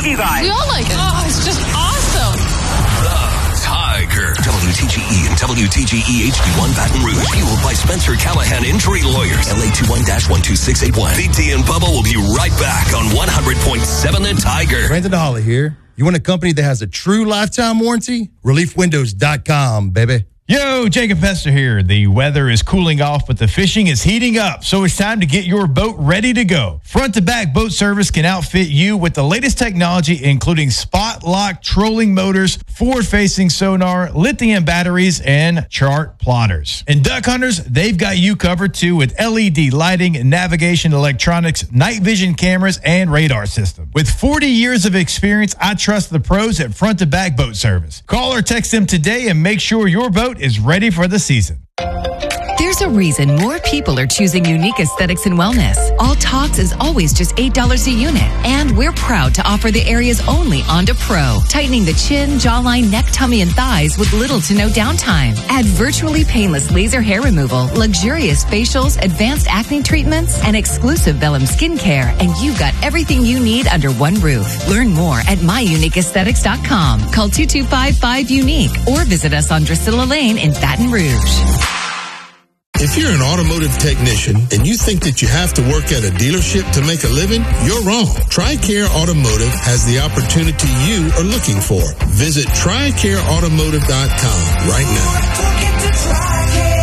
love you guys. We all like it. Oh, it's just awesome. The Tiger. WTGE and WTGE HD1 Baton Rouge. Fueled by Spencer Callahan Injury Lawyers. LA 21-12681. Big D and Bubba will be right back on 100.7 The Tiger. Brandon Holly here. You want a company that has a true lifetime warranty? ReliefWindows.com, baby. Yo, Jacob Pester here. The weather is cooling off, but the fishing is heating up, so it's time to get your boat ready to go. Front to Back Boat Service can outfit you with the latest technology, including spot lock trolling motors, forward-facing sonar, lithium batteries, and chart plotters. And duck hunters, they've got you covered too with LED lighting, navigation electronics, night vision cameras, and radar system. With 40 years of experience, I trust the pros at Front to Back Boat Service. Call or text them today and make sure your boat is ready for the season. There's a reason more people are choosing Unique Aesthetics and Wellness. All Talks is always just $8 a unit. And we're proud to offer the area's only Onda Pro, tightening the chin, jawline, neck, tummy, and thighs with little to no downtime. Add virtually painless laser hair removal, luxurious facials, advanced acne treatments, and exclusive Bellum skincare, and you've got everything you need under one roof. Learn more at myuniqueaesthetics.com. Call 2255-UNIQUE or visit us on Drusilla Lane in Baton Rouge. If you're an automotive technician and you think that you have to work at a dealership to make a living, you're wrong. TRICARE Automotive has the opportunity you are looking for. Visit TRICAREautomotive.com right now.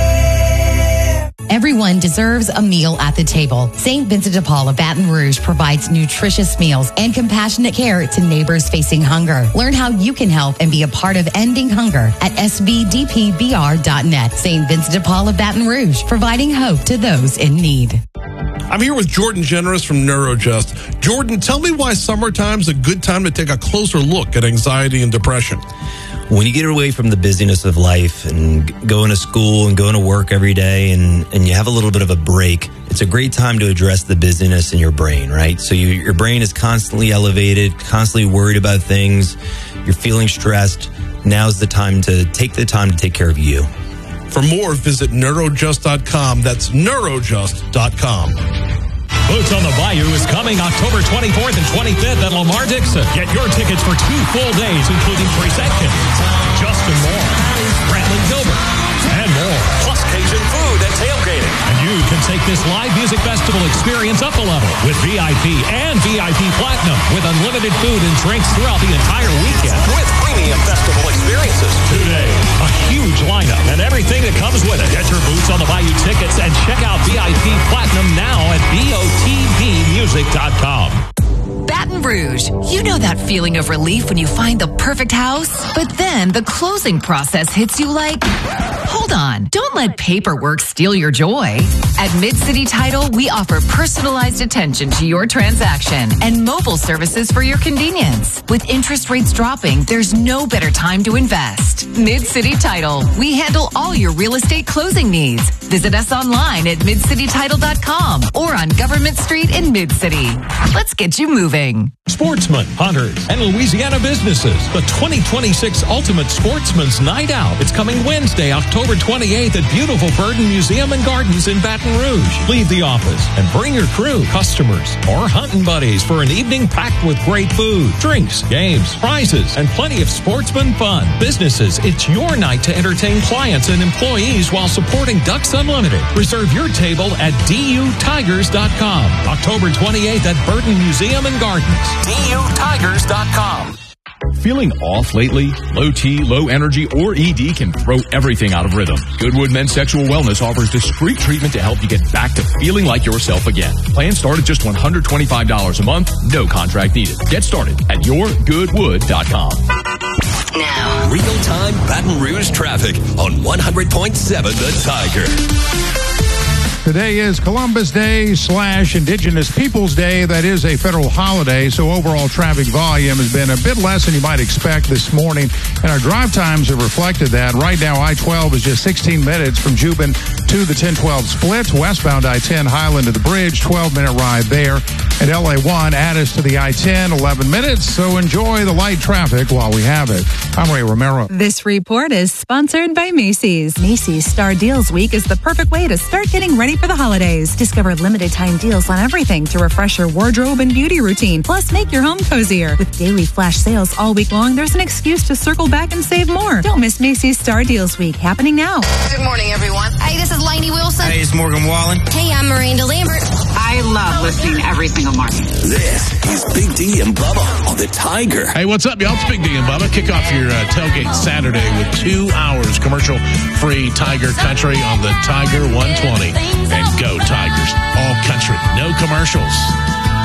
Everyone deserves a meal at the table. St. Vincent de Paul of Baton Rouge provides nutritious meals and compassionate care to neighbors facing hunger. Learn how you can help and be a part of ending hunger at svdpbr.net. St. Vincent de Paul of Baton Rouge, providing hope to those in need. I'm here with Jordan Generous from NeuroJust. Jordan, tell me why summertime's a good time to take a closer look at anxiety and depression. When you get away from the busyness of life and going to school and going to work every day and you have a little bit of a break, it's a great time to address the busyness in your brain, right? So your brain is constantly elevated, constantly worried about things. You're feeling stressed. Now's the time to take care of you. For more, visit neurojust.com. That's neurojust.com. Boots on the Bayou is coming October 24th and 25th at Lamar Dixon. Get your tickets for 2 full days, including pre-section, Justin Moore, Brandon Gilbert, and more. Plus Cajun food and tailgating. And you can take this live music festival experience up a level with VIP and VIP Platinum with unlimited food and drinks throughout the entire weekend. With premium festival experiences. Today, a huge lineup and everything that comes with it. Get your Boots on the Bayou tickets and check out VIP Platinum now at BOTBmusic.com. Baton Rouge, you know that feeling of relief when you find the perfect house? But then the closing process hits you like, hold on, don't let paperwork steal your joy. At Mid-City Title, we offer personalized attention to your transaction and mobile services for your convenience. With interest rates dropping, there's no better time to invest. Mid-City Title, we handle all your real estate closing needs. Visit us online at midcitytitle.com or on Government Street in Mid-City. Let's get you moving. Sportsmen, hunters, and Louisiana businesses. The 2026 Ultimate Sportsman's Night Out. It's coming Wednesday, October 28th at beautiful Burden Museum and Gardens in Baton Rouge. Leave the office and bring your crew, customers, or hunting buddies for an evening packed with great food, drinks, games, prizes, and plenty of sportsman fun. Businesses, it's your night to entertain clients and employees while supporting Ducks Unlimited. Reserve your table at DUTigers.com. October 28th at Burden Museum and Gardens. DUTigers.com. Feeling off lately? Low T, low energy, or ED can throw everything out of rhythm. Goodwood Men's Sexual Wellness offers discreet treatment to help you get back to feeling like yourself again. Plans start at just $125 a month, no contract needed. Get started at yourgoodwood.com. Now, real-time Baton Rouge traffic on 100.7 The Tiger. Today is Columbus Day / Indigenous Peoples Day. That is a federal holiday, so overall traffic volume has been a bit less than you might expect this morning, and our drive times have reflected that. Right now, I-12 is just 16 minutes from Juban to the 1012 split. Westbound I-10 Highland to the bridge, 12-minute ride there. And LA1 add us to the I-10, 11 minutes, so enjoy the light traffic while we have it. I'm Ray Romero. This report is sponsored by Macy's. Macy's Star Deals Week is the perfect way to start getting ready ready for the holidays. Discover limited time deals on everything to refresh your wardrobe and beauty routine. Plus, make your home cozier. With daily flash sales all week long, there's an excuse to circle back and save more. Don't miss Macy's Star Deals Week, happening now. Good morning, everyone. Hey, this is Lainey Wilson. Hey, it's Morgan Wallen. Hey, I'm Miranda Lambert. I love listening every single morning. This is Big D and Bubba on the Tiger. Hey, what's up, y'all? It's Big D and Bubba. Kick off your tailgate Saturday with 2 hours commercial-free Tiger Country on the Tiger 120. And go Tigers. All country. No commercials.